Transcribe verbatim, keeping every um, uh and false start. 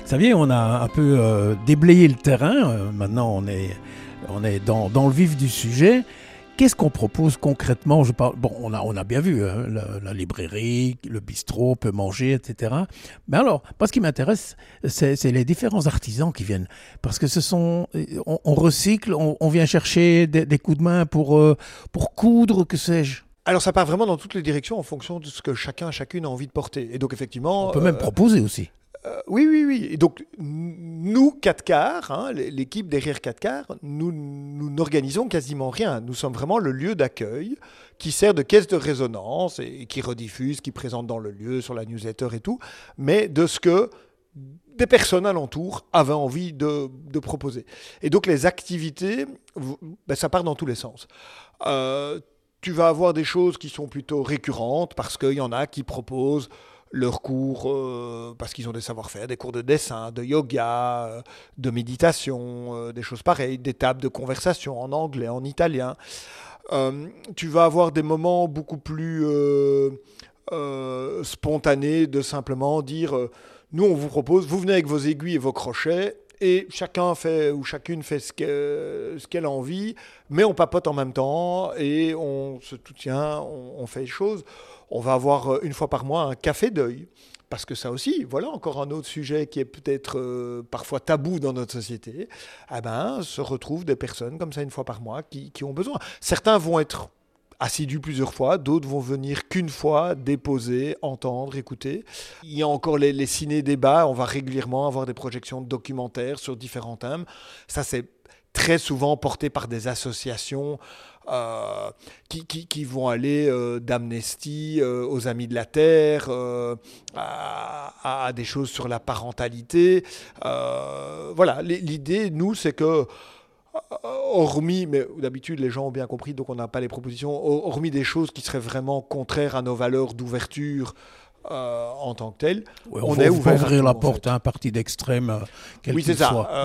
Xavier, on a un peu euh, déblayé le terrain. Euh, maintenant, on est, on est dans, dans le vif du sujet. Qu'est-ce qu'on propose concrètement? Je parle, bon, on a, on a bien vu hein, la, la librairie, le bistrot, peut manger, et cetera. Mais alors, moi, ce qui m'intéresse, c'est, c'est les différents artisans qui viennent. Parce que ce sont, on, on recycle, on, on vient chercher des, des coups de main pour, euh, pour coudre, que sais-je. Alors ça part vraiment dans toutes les directions en fonction de ce que chacun, chacune a envie de porter. Et donc effectivement... On peut même euh, proposer aussi. Euh, oui, oui, oui. Et donc, nous, quatre quarts, hein, l'équipe derrière quatre quarts, nous, nous n'organisons quasiment rien. Nous sommes vraiment le lieu d'accueil qui sert de caisse de résonance et qui rediffuse, qui présente dans le lieu, sur la newsletter et tout, mais de ce que des personnes alentour avaient envie de, de proposer. Et donc, les activités, ben, ça part dans tous les sens. Euh, tu vas avoir des choses qui sont plutôt récurrentes parce qu'il y en a qui proposent leurs cours, euh, parce qu'ils ont des savoir-faire, des cours de dessin, de yoga, euh, de méditation, euh, des choses pareilles, des tables de conversation en anglais, en italien. Euh, tu vas avoir des moments beaucoup plus euh, euh, spontanés de simplement dire euh, nous on vous propose, vous venez avec vos aiguilles et vos crochets et chacun fait ou chacune fait ce qu'elle, ce qu'elle a envie, mais on papote en même temps et on se soutient, on, on fait les choses. On va avoir une fois par mois un café deuil, parce que ça aussi, voilà encore un autre sujet qui est peut-être euh, parfois tabou dans notre société. Eh ben, se retrouvent des personnes comme ça une fois par mois qui, qui ont besoin. Certains vont être assidus plusieurs fois, d'autres vont venir qu'une fois, déposer, entendre, écouter. Il y a encore les, les ciné-débats, on va régulièrement avoir des projections de documentaires sur différents thèmes. Ça, c'est très souvent porté par des associations euh, qui, qui, qui vont aller euh, d'Amnesty euh, aux Amis de la Terre, euh, à, à des choses sur la parentalité. Euh, voilà, l'idée, nous, c'est que hormis, mais d'habitude les gens ont bien compris, donc on n'a pas les propositions, hormis des choses qui seraient vraiment contraires à nos valeurs d'ouverture euh, en tant que telles, Ouais, on, on va, est on ouvert va ouvrir à la tout, porte en fait. à un parti d'extrême, quel Oui, qu'il c'est ça. soit. Euh,